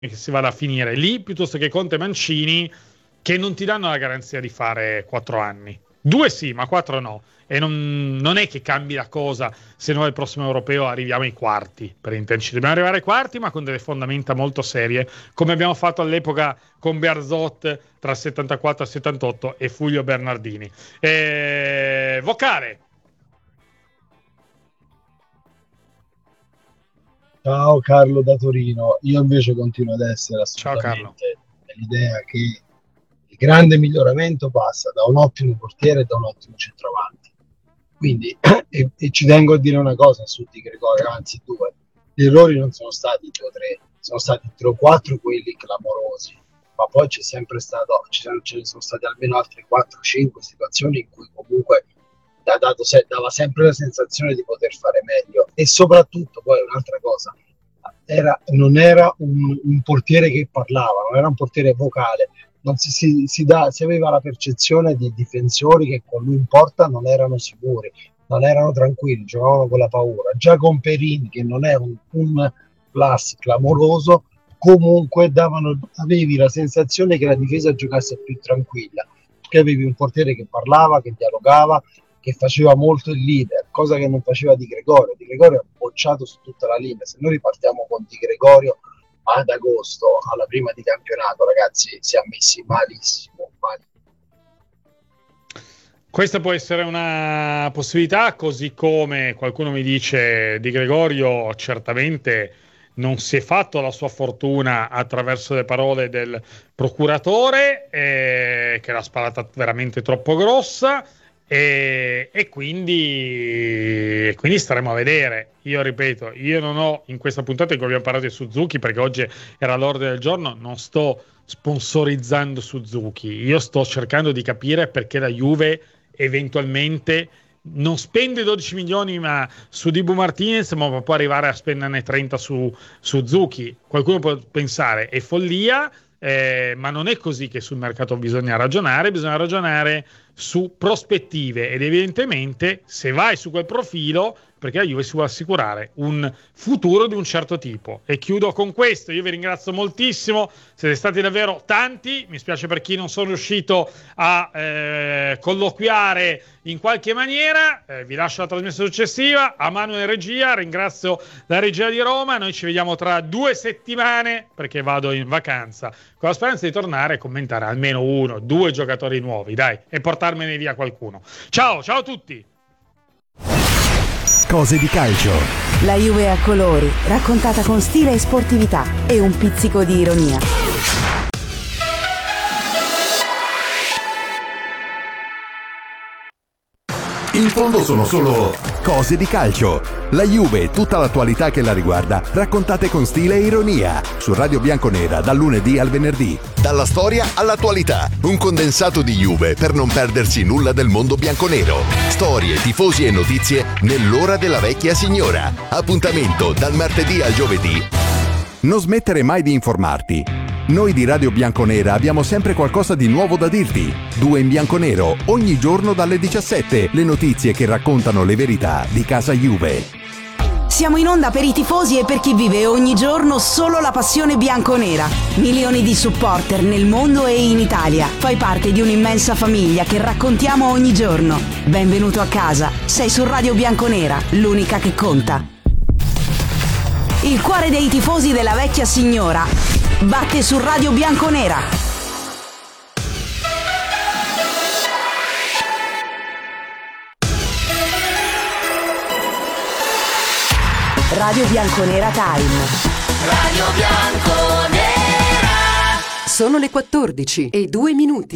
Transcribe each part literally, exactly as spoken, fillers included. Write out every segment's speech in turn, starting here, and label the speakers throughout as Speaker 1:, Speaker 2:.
Speaker 1: che si vada a finire lì, piuttosto che Conte e Mancini, che non ti danno la garanzia di fare quattro anni. Due sì, ma quattro no. E non, non è che cambi la cosa se noi al prossimo europeo arriviamo ai quarti, per intenderci. Dobbiamo arrivare ai quarti, ma con delle fondamenta molto serie, come abbiamo fatto all'epoca con Bearzot tra il settantaquattro e il settantotto e Fulvio Bernardini. E... Vocale.
Speaker 2: Ciao Carlo da Torino, io invece continuo ad essere assolutamente dell'idea che il grande miglioramento passa da un ottimo portiere e da un ottimo centravanti. Quindi, e, e ci tengo a dire una cosa su Di Gregorio, anzi due, gli errori non sono stati due o tre, sono stati tre o quattro quelli clamorosi, ma poi c'è sempre stato, ci sono, ce ne sono state almeno altre quattro o cinque situazioni in cui comunque ha dato, dava sempre la sensazione di poter fare meglio. E soprattutto poi un'altra cosa, era, non era un, un portiere che parlava, non era un portiere vocale, non si, si, si, da, si aveva la percezione di difensori che con lui in porta non erano sicuri, non erano tranquilli, giocavano con la paura. Già con Perin, che non è un, un plus clamoroso, comunque davano, avevi la sensazione che la difesa giocasse più tranquilla, che avevi un portiere che parlava, che dialogava, che faceva molto il leader, cosa che non faceva Di Gregorio. Di Gregorio è bocciato su tutta la linea. Se noi ripartiamo con Di Gregorio ad agosto, alla prima di campionato, ragazzi, si è messi malissimo, malissimo.
Speaker 1: Questa può essere una possibilità, così come qualcuno mi dice Di Gregorio certamente non si è fatto la sua fortuna attraverso le parole del procuratore, eh, che l'ha sparata veramente troppo grossa. E, e quindi e quindi staremo a vedere. Io ripeto, io non ho in questa puntata in cui abbiamo parlato di Suzuki, perché oggi era l'ordine del giorno, non sto sponsorizzando Suzuki, io sto cercando di capire perché la Juve eventualmente non spende dodici milioni ma su Dibu Martinez, ma può arrivare a spenderne trenta su Suzuki. Qualcuno può pensare è follia, eh, ma non è così che sul mercato bisogna ragionare, bisogna ragionare su prospettive, ed evidentemente se vai su quel profilo, perché la Juve si vuole assicurare un futuro di un certo tipo. E chiudo con questo, io vi ringrazio moltissimo, siete stati davvero tanti, mi spiace per chi non sono riuscito a eh, colloquiare in qualche maniera, eh, vi lascio la trasmissione successiva, a Manu in regia, ringrazio la regia di Roma, noi ci vediamo tra due settimane perché vado in vacanza, con la speranza di tornare e commentare almeno uno, due giocatori nuovi, dai, e portarmene via qualcuno. Ciao, ciao a tutti!
Speaker 3: Cose di calcio.
Speaker 4: La Juve a colori, raccontata con stile e sportività e un pizzico di ironia.
Speaker 3: In fondo sono solo cose di calcio. La Juve e tutta l'attualità che la riguarda, raccontate con stile e ironia. Su Radio Bianconera, dal lunedì al venerdì. Dalla storia all'attualità. Un condensato di Juve per non perdersi nulla del mondo bianconero. Storie, tifosi e notizie nell'ora della vecchia signora. Appuntamento dal martedì al giovedì. Non smettere mai di informarti. Noi di Radio Bianconera abbiamo sempre qualcosa di nuovo da dirti. Due in bianconero, ogni giorno dalle diciassette. Le notizie che raccontano le verità di casa Juve.
Speaker 4: Siamo in onda per i tifosi e per chi vive ogni giorno solo la passione bianconera. Milioni di supporter nel mondo e in Italia. Fai parte di un'immensa famiglia che raccontiamo ogni giorno. Benvenuto a casa. Sei su Radio Bianconera, l'unica che conta. Il cuore dei tifosi della vecchia signora batte su Radio Bianconera. Radio Bianconera Time.
Speaker 5: Radio Bianconera.
Speaker 6: Sono le quattordici e due minuti.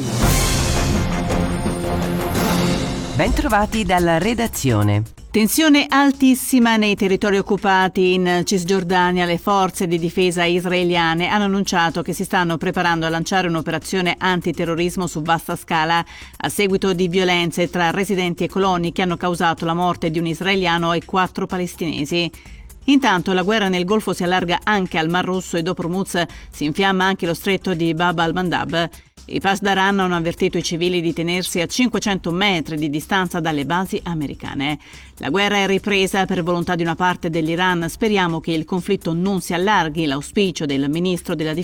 Speaker 6: Bentrovati dalla redazione.
Speaker 7: Tensione altissima nei territori occupati in Cisgiordania. Le forze di difesa israeliane hanno annunciato che si stanno preparando a lanciare un'operazione antiterrorismo su vasta scala a seguito di violenze tra residenti e coloni che hanno causato la morte di un israeliano e quattro palestinesi. Intanto la guerra nel Golfo si allarga anche al Mar Rosso e dopo Hormuz si infiamma anche lo stretto di Bab al-Mandab. I Pasdaran hanno avvertito i civili di tenersi a cinquecento metri di distanza dalle basi americane. La guerra è ripresa per volontà di una parte dell'Iran. Speriamo che il conflitto non si allarghi. L'auspicio del ministro della